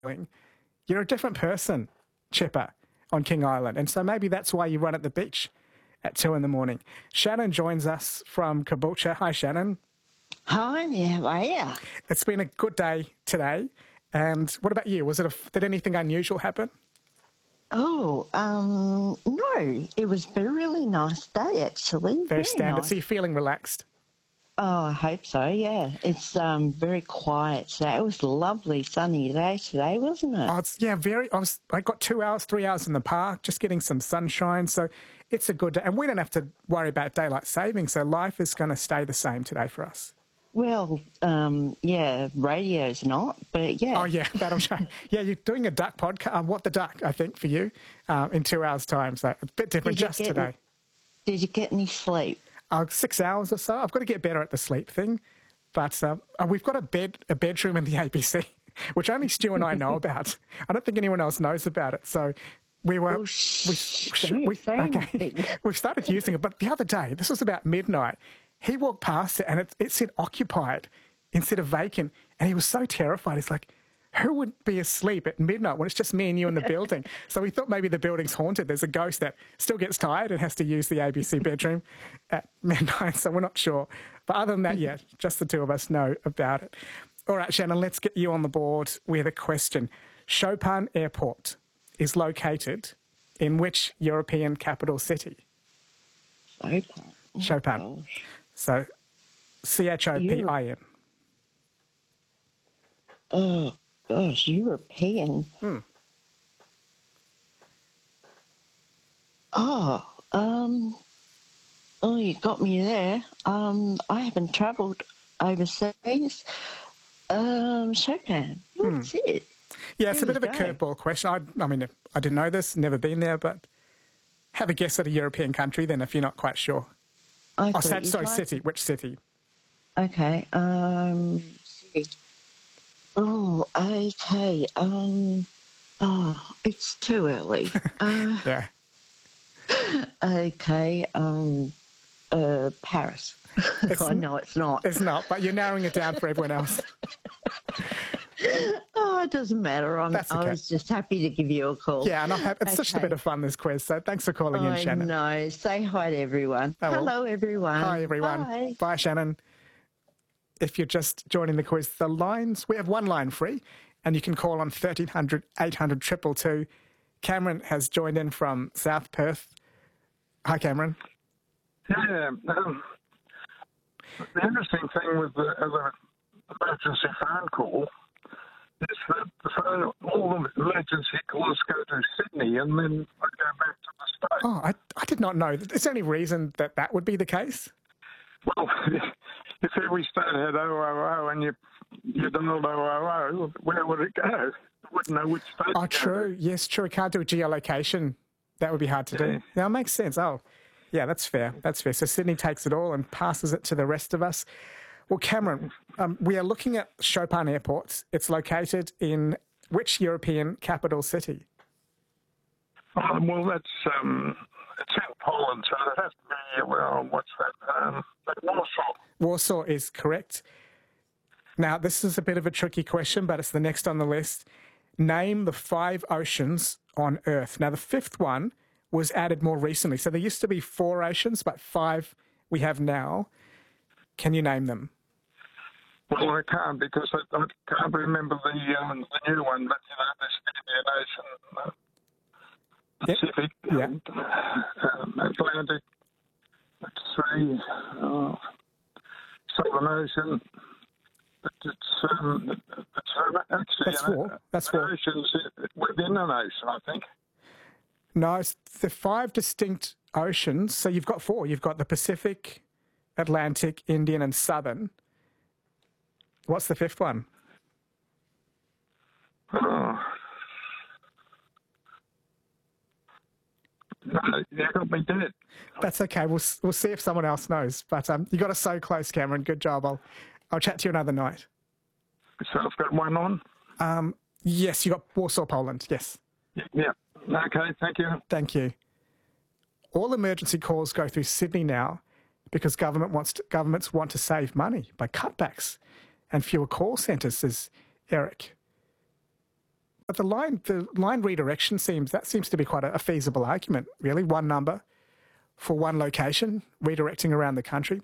you're a different person, Chipper, on King Island. And so maybe that's why you run at the beach at 2 a.m. Shannon joins us from Caboolture. Hi, Shannon. Hi, how are you? It's been a good day today. And what about you? Did anything unusual happen? Oh, no, it was a really nice day, actually. Very standard. Nice. So you're feeling relaxed? Oh, I hope so, yeah. It's very quiet today. It was a lovely sunny day today, wasn't it? Oh, I got 2 hours, 3 hours in the park, just getting some sunshine. So it's a good day. And we don't have to worry about daylight saving, so life is going to stay the same today for us. Well, radio's not, but yeah. Oh, yeah, that'll change. Yeah, you're doing a duck podcast, What the Duck, I think, for you, in 2 hours' time. So it's a bit different today. Did you get any sleep? 6 hours or so. I've got to get better at the sleep thing. But we've got a bedroom in the ABC, which only Stu and I know about. I don't think anyone else knows about it. So we've started using it. But the other day, this was about midnight, he walked past it and it said occupied instead of vacant. And he was so terrified. He's like, who would be asleep at midnight when it's just me and you in the building? So we thought maybe the building's haunted. There's a ghost that still gets tired and has to use the ABC bedroom at midnight, so we're not sure. But other than that, yeah, just the two of us know about it. All right, Shannon, let's get you on the board with a question. Chopin Airport is located in which European capital city? Chopin. So Chopin. Oh, gosh, European. Oh, you got me there. I haven't travelled overseas. Chopin, what's it? Yeah, it's a bit of a curveball question. I mean, I didn't know this, never been there, but have a guess at a European country then if you're not quite sure. City. Which city? Okay, city. Oh, okay. It's too early. Yeah. Okay. Paris. I know it's not. It's not, but you're narrowing it down for everyone else. Oh, it doesn't matter. I was just happy to give you a call. Yeah, and it's just a bit of fun, this quiz, so thanks for calling in, Shannon. I know. Say hi to everyone. Hello, everyone. Hi, everyone. Bye. Bye, Shannon. If you're just joining the quiz, we have one line free, and you can call on 1300 800 222. Cameron has joined in from South Perth. Hi, Cameron. Yeah. The interesting thing with the emergency phone call is that all the emergency calls go to Sydney and then I go back to the States. Oh, I did not know. Is there any reason that would be the case? Well, if every state had 000 and you dialed 000, where would it go? You wouldn't know which state. Oh, true. Yes, true. We can't do a geolocation. That would be hard to do. Yeah, it makes sense. Oh, yeah, that's fair. That's fair. So Sydney takes it all and passes it to the rest of us. Well, Cameron, we are looking at Chopin Airport. It's located in which European capital city? Well, it's in Poland, so it has to be, what's that? Warsaw. Warsaw is correct. Now, this is a bit of a tricky question, but it's the next on the list. Name the 5 oceans on Earth. Now, the 5th one was added more recently. So there used to be 4 oceans, but 5 we have now. Can you name them? Well, I can't because I can't remember the new one, but there's Indian Ocean, Pacific, Atlantic, let's see, Southern Ocean. That's 4. Oceans within an ocean, I think. No, it's the 5 distinct oceans. So you've got 4. You've got the Pacific, Atlantic, Indian, and Southern. What's the 5th one? No, you got me dead. That's okay. We'll see if someone else knows. But you got us so close, Cameron. Good job. I'll chat to you another night. So I've got one on? Yes, you got Warsaw, Poland. Yes. Yeah. Okay, thank you. Thank you. All emergency calls go through Sydney now because governments want to save money by cutbacks and fewer call centres, says Eric. But the line redirection seems to be quite a feasible argument, really. One number for one location, redirecting around the country.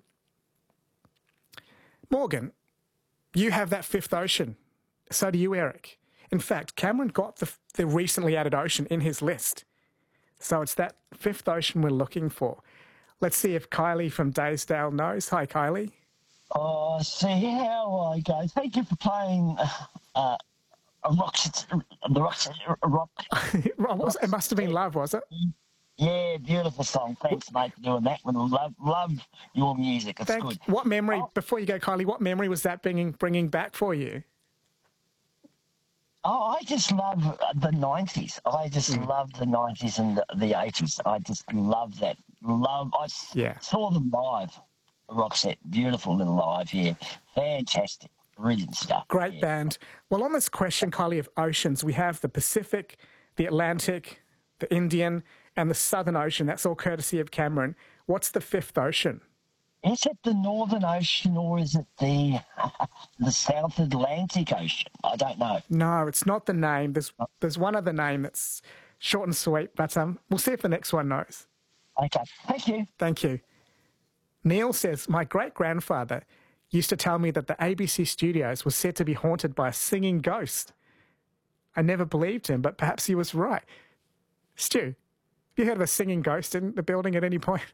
Morgan, you have that fifth ocean. So do you, Eric. In fact, Cameron got the recently added ocean in his list. So it's that fifth ocean we're looking for. Let's see if Kylie from Daysdale knows. Hi, Kylie. Oh, see how I go. Thank you for playing the rock. It must have been Love, was it? Yeah, beautiful song. Thanks, mate, for doing that. Love your music. It's good. What memory, before you go, Kylie, what memory was that bringing back for you? Oh, I just love the 90s. I just love the 90s and the 80s. I just love that. Saw them live. Roxette, beautiful little live here. Fantastic. Brilliant stuff. Great band. Well, on this question, Kylie, of oceans, we have the Pacific, the Atlantic, the Indian, and the Southern Ocean. That's all courtesy of Cameron. What's the fifth ocean? Is it the Northern Ocean or is it the South Atlantic Ocean? I don't know. No, it's not the name. There's one other name that's short and sweet, but we'll see if the next one knows. Okay. Thank you. Thank you. Neil says, my great-grandfather used to tell me that the ABC studios were said to be haunted by a singing ghost. I never believed him, but perhaps he was right. Stu, have you heard of a singing ghost in the building at any point?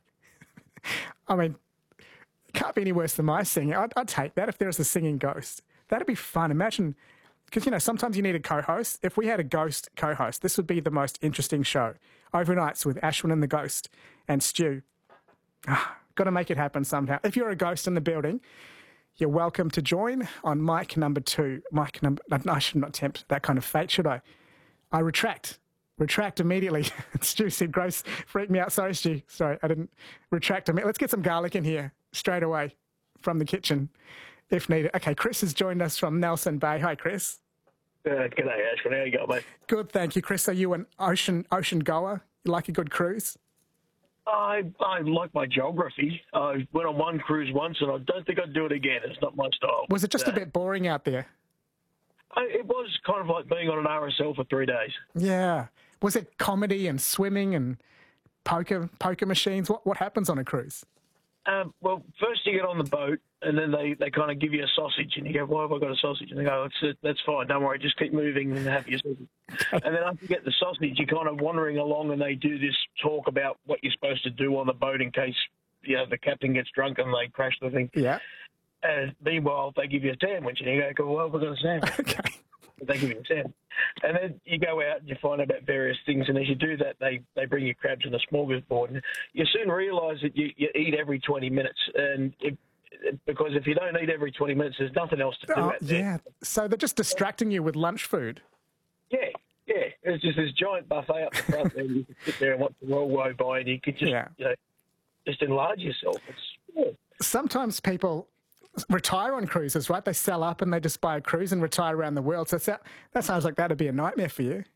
I mean, it can't be any worse than my singing. I'd take that if there was a singing ghost. That'd be fun. Imagine, because, sometimes you need a co-host. If we had a ghost co-host, this would be the most interesting show. Overnights with Ashwin and the Ghost and Stu. Got to make it happen somehow. If you're a ghost in the building, you're welcome to join on mic number 2. I should not tempt that kind of fate, should I? I retract immediately. Stu said, gross, freak me out. Sorry, Stu. Sorry, I didn't retract immediately. Let's get some garlic in here straight away from the kitchen if needed. Okay, Chris has joined us from Nelson Bay. Hi, Chris. G'day, Ashwin. How you going, mate? Good, thank you, Chris. Are you an ocean goer? You like a good cruise? I like my geography. I went on one cruise once, and I don't think I'd do it again. It's not my style. Was it just a bit boring out there? It was kind of like being on an RSL for 3 days. Yeah. Was it comedy and swimming and poker machines? What happens on a cruise? Well, first you get on the boat, and then they kind of give you a sausage, and you go, why have I got a sausage? And they go, that's fine, don't worry, just keep moving and have your sausage. And then after you get the sausage, you're kind of wandering along, and they do this talk about what you're supposed to do on the boat in case the captain gets drunk and they crash the thing. Yeah. And meanwhile, they give you a sandwich, and you go, well, we've got a sandwich. Okay. They give you a sandwich. And then you go out and you find out about various things, and as you do that, they bring you crabs and a smorgasbord. And you soon realise that you eat every 20 minutes, and because if you don't eat every 20 minutes, there's nothing else to do out there. Yeah, so they're just distracting you with lunch food. Yeah. It's just this giant buffet up the front there. You can sit there and watch the world go by, and you could just, just enlarge yourself. Sometimes people retire on cruises, right? They sell up and they just buy a cruise and retire around the world. So that sounds like that'd be a nightmare for you.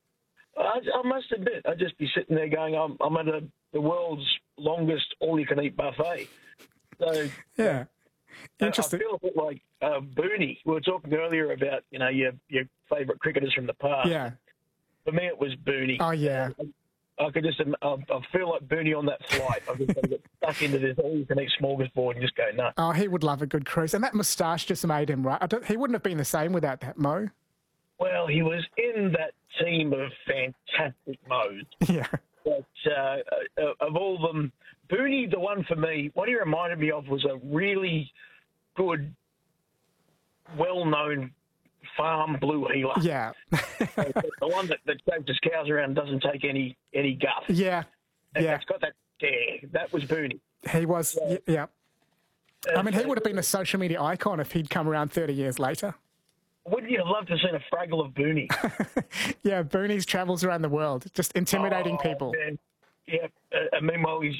I must admit, I'd just be sitting there going, I'm at the world's longest all-you-can-eat buffet. So yeah, interesting. I feel a bit like Booney. We were talking earlier about your favourite cricketers from the past. Yeah. For me, it was Booney. Oh yeah. I could just, I feel like Booney on that flight. I just get stuck into this all-you-can-eat smorgasbord and just go nuts. Oh, he would love a good cruise, and that moustache just made him right. He wouldn't have been the same without that, Mo. Well, he was in that team of fantastic Mo's. Yeah. But of all of them, Booney, the one for me, what he reminded me of was a really good, well-known farm blue heeler. Yeah. The one that chases cows around and doesn't take any guff. Yeah. And it's got that stare. That was Booney. He was, yeah. I mean, he would have been a social media icon if he'd come around 30 years later. Wouldn't you have loved to have seen a Fraggle of Booney? Yeah, Booney's travels around the world, just intimidating people. Man. Yeah, and meanwhile, he's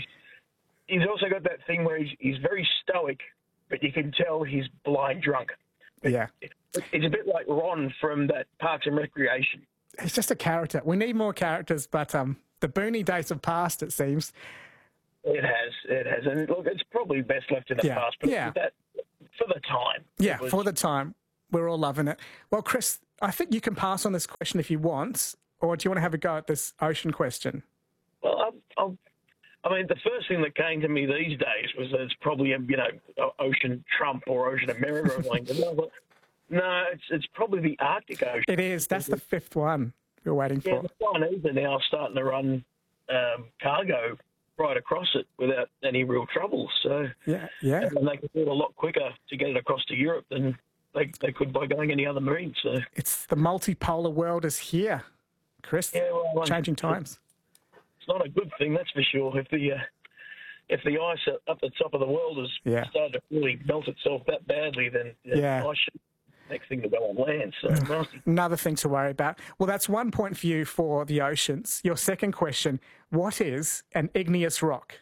also got that thing where he's very stoic, but you can tell he's blind drunk. Yeah. It's a bit like Ron from that Parks and Recreation. He's just a character. We need more characters, but the Booney days have passed, it seems. It has. And look, it's probably best left in the past. But that, for the time. Yeah, for the time. We're all loving it. Well, Chris, I think you can pass on this question if you want, or do you want to have a go at this ocean question? Well, I mean, the first thing that came to me these days was that it's probably Ocean Trump or Ocean America or something. No, it's probably the Arctic Ocean. It is. That's the fifth one we're waiting for. Yeah, the Chinese are now starting to run cargo right across it without any real trouble. So yeah, and they can do it a lot quicker to get it across to Europe than they could by going any other means. So it's the multipolar world is here, Chris. Yeah, well, changing times. It's not a good thing, that's for sure. If the ice up the top of the world has started to really melt itself that badly, then ice should next thing to go on land. So nasty. Another thing to worry about. Well, that's 1 point for you for the oceans. Your second question, what is an igneous rock?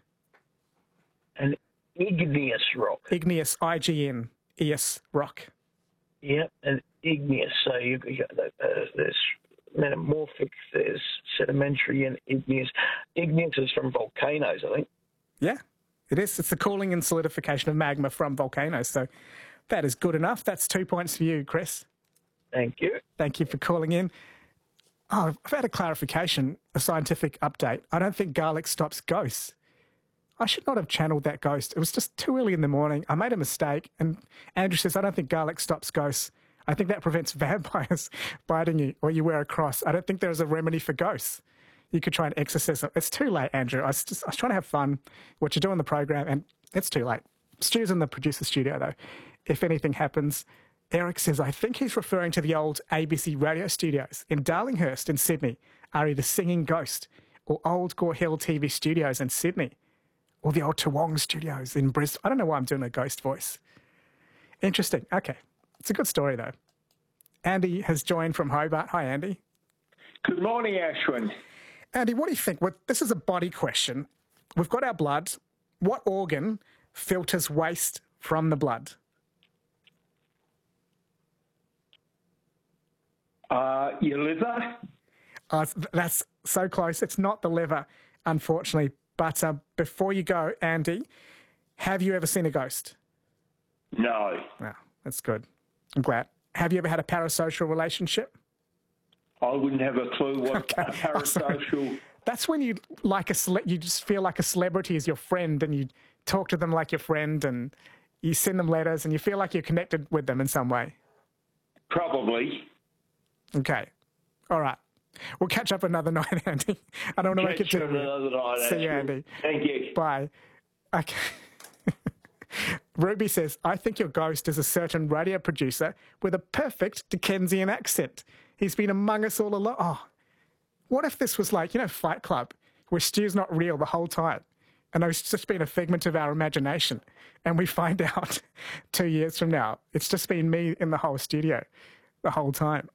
An igneous rock. Igneous, I-G-N-E-S rock. Yep, an igneous. So you got there's metamorphic, there's sedimentary and igneous. Igneous is from volcanoes, I think. Yeah, it is. It's the cooling and solidification of magma from volcanoes. So that is good enough. That's 2 points for you, Chris. Thank you. Thank you for calling in. Oh, I've had a clarification, a scientific update. I don't think garlic stops ghosts. I should not have channeled that ghost. It was just too early in the morning. I made a mistake. And Andrew says, I don't think garlic stops ghosts. I think that prevents vampires biting you or you wear a cross. I don't think there's a remedy for ghosts. You could try and exorcise them. It's too late, Andrew. I was trying to have fun, what you do on the program, and it's too late. Stu's in the producer studio, though. If anything happens, Eric says, I think he's referring to the old ABC radio studios in Darlinghurst in Sydney, are either Singing Ghost or old Gore Hill TV studios in Sydney, or the old Toowong studios in Brisbane. I don't know why I'm doing a ghost voice. Interesting. Okay. It's a good story, though. Andy has joined from Hobart. Hi, Andy. Good morning, Ashwin. Andy, what do you think? Well, this is a body question. We've got our blood. What organ filters waste from the blood? Your liver? That's so close. It's not the liver, unfortunately. But before you go, Andy, have you ever seen a ghost? No. Oh, that's good. I'm glad. Have you ever had a parasocial relationship? I wouldn't have a clue what a parasocial... That's when you you just feel like a celebrity is your friend and you talk to them like your friend and you send them letters and you feel like you're connected with them in some way. Probably. Okay. All right. We'll catch up another night, Andy. I don't want to make it too another night. See you, Andy. Thank you. Bye. Okay. Ruby says, I think your ghost is a certain radio producer with a perfect Dickensian accent. He's been among us all along. Oh, what if this was like, Fight Club, where Stu's not real the whole time? And it's just been a figment of our imagination. And we find out 2 years from now, it's just been me in the whole studio the whole time.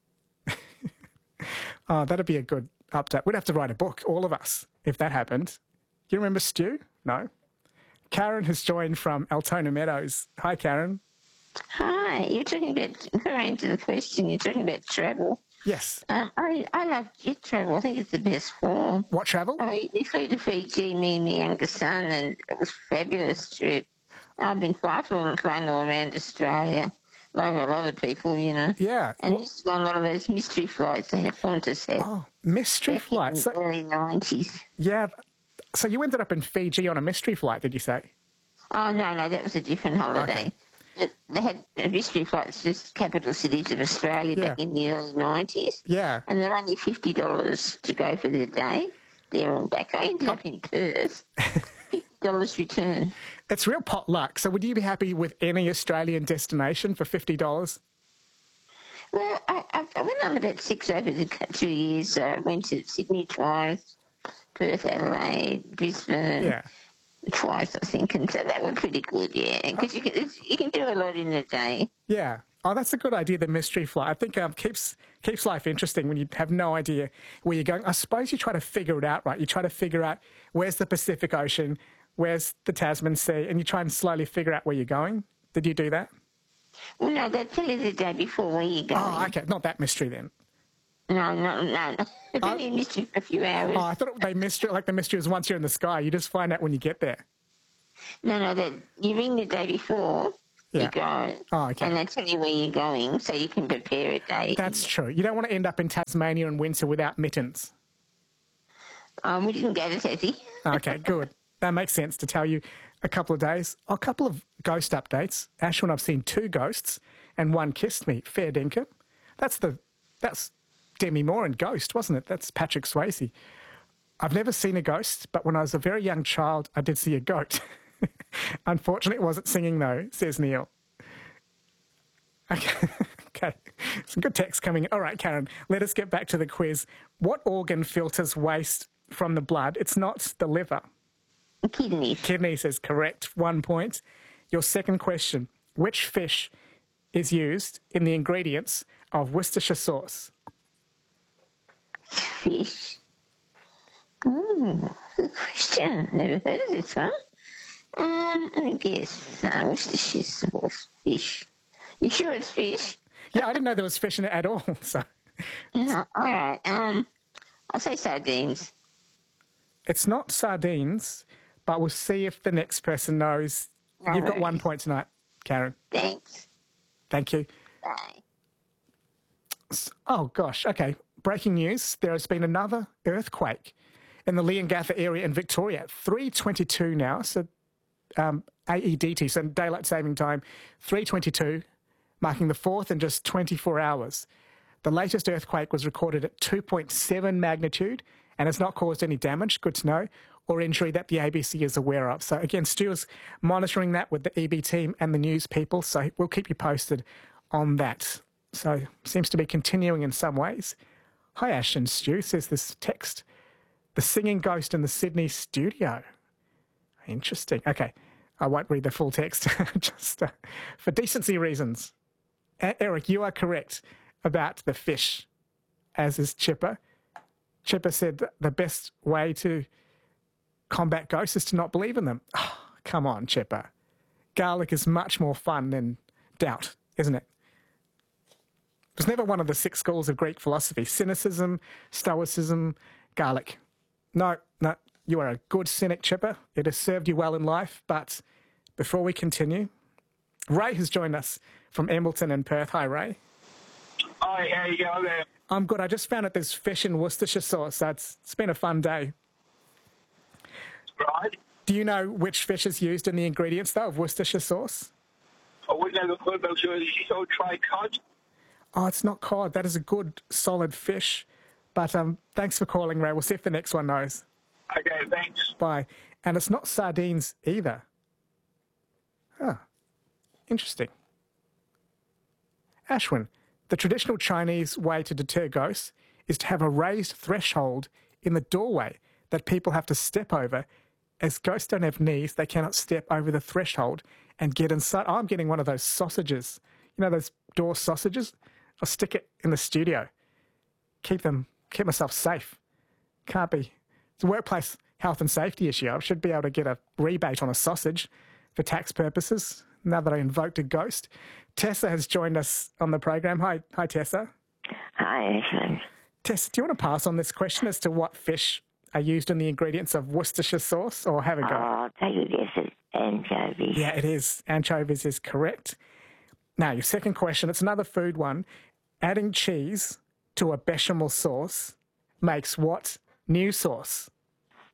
Oh, that'd be a good update. We'd have to write a book, all of us, if that happened. Do you remember Stu? No? Karen has joined from Altona Meadows. Hi, Karen. Hi. You're talking about, going to the question, you're talking about travel. Yes. I love jet travel. I think it's the best form. What travel? We flew to Fiji, me and my younger son, and it was a fabulous trip. I've been flying all around Australia. Like a lot of people, Yeah. And just on a lot of those mystery flights they have Qantas had. Oh, mystery flights. In the early 90s. Yeah. So you ended up in Fiji on a mystery flight, did you say? Oh, no, that was a different holiday. Okay. They had mystery flights to capital cities of Australia back in the early 90s. Yeah. And they're only $50 to go for the day. There and back. I ended up in Perth. $50 return. It's real pot luck. So would you be happy with any Australian destination for $50? Well, I went on about 6 over the 2 years. I went to Sydney twice, Perth, Adelaide, Brisbane twice, I think. And so that was pretty good, yeah. Because you can do a lot in a day. Yeah. Oh, that's a good idea, the mystery flight. I think keeps life interesting when you have no idea where you're going. I suppose you try to figure it out, right? You try to figure out where's the Pacific Ocean, where's the Tasman Sea, and you try and slowly figure out where you're going. Did you do that? Well, no, they tell you the day before where you're going. Oh, okay. Not that mystery then. No. It's only a mystery for a few hours. Oh, I thought the mystery was once you're in the sky. You just find out when you get there. No, you ring the day before you go. Oh, okay. And they tell you where you're going so you can prepare a day. That's true. You don't want to end up in Tasmania in winter without mittens. We didn't go to Tassie. Okay, good. That makes sense to tell you a couple of days. A couple of ghost updates. Ashwin, I've seen 2 ghosts and 1 kissed me. Fair dinkum. That's Demi Moore in Ghost, wasn't it? That's Patrick Swayze. I've never seen a ghost, but when I was a very young child, I did see a goat. Unfortunately, it wasn't singing, though, says Neil. Okay. Some good text coming. All right, Karen, let us get back to the quiz. What organ filters waste from the blood? It's not the liver. Kidneys. Kidneys is correct. 1 point. Your second question. Which fish is used in the ingredients of Worcestershire sauce? Fish. Good question. Never heard of this one. I guess Worcestershire sauce. Fish. You sure it's fish? Yeah, I didn't know there was fish in it at all. So. No, all right. I'll say sardines. It's not sardines, but we'll see if the next person knows. No You've got worries. 1 point tonight, Karen. Thanks. Thank you. Bye. Oh, gosh. Okay. Breaking news. There has been another earthquake in the Leongatha area in Victoria. 3:22 now. So AEDT, so daylight saving time, 3:22, marking the 4th in just 24 hours. The latest earthquake was recorded at 2.7 magnitude and has not caused any damage, good to know, or injury that the ABC is aware of. So again, Stu's monitoring that with the EB team and the news people, so we'll keep you posted on that. So seems to be continuing in some ways. Hi, Ash and Stu, says this text. The singing ghost in the Sydney studio. Interesting. Okay, I won't read the full text, just for decency reasons. Eric, you are correct about the fish, as is Chipper. Chipper said the best way to combat ghosts is to not believe in them. Oh, come on, Chipper. Garlic is much more fun than doubt, isn't it? It was never one of the 6 schools of Greek philosophy. Cynicism, Stoicism, garlic. No, you are a good cynic, Chipper. It has served you well in life, but before we continue, Ray has joined us from Embleton and Perth. Hi, Ray. Hi, how you going there? I'm good. I just found out there's fish in Worcestershire sauce, so it's been a fun day. Right. Do you know which fish is used in the ingredients, though, of Worcestershire sauce? I wouldn't have a clue about your tray cod. Oh, it's not cod. That is a good, solid fish. But thanks for calling, Ray. We'll see if the next one knows. Okay, thanks. Bye. And it's not sardines either. Huh. Interesting. Ashwin, the traditional Chinese way to deter ghosts is to have a raised threshold in the doorway that people have to step over. As ghosts don't have knees, they cannot step over the threshold and get inside. Oh, I'm getting one of those sausages. You know those door sausages? I'll stick it in the studio. Keep myself safe. Can't be. It's a workplace health and safety issue. I should be able to get a rebate on a sausage for tax purposes now that I invoked a ghost. Tessa has joined us on the program. Hi, Tessa. Hi, Ashwin. Tessa, do you want to pass on this question as to what fish are used in the ingredients of Worcestershire sauce, or have a go? I'll take a guess at anchovies. Yeah, it is. Anchovies is correct. Now, your second question, it's another food one. Adding cheese to a bechamel sauce makes what new sauce?